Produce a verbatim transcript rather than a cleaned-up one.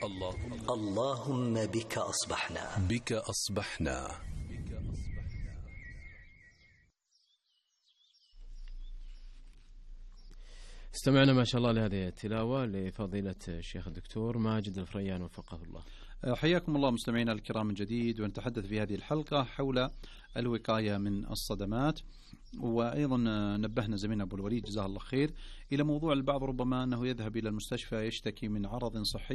الله. اللهم بك أصبحنا. بك أصبحنا. استمعنا ما شاء الله لهذه التلاوة لفضيلة الشيخ الدكتور ماجد الفريان وفقه الله. حياكم الله مستمعينا الكرام من جديد، ونتحدث في هذه الحلقة حول الوقاية من الصدمات. وأيضا نبهنا زميلنا أبو الوليد جزاه الله خير إلى موضوع البعض ربما أنه يذهب إلى المستشفى يشتكي من عرض صحي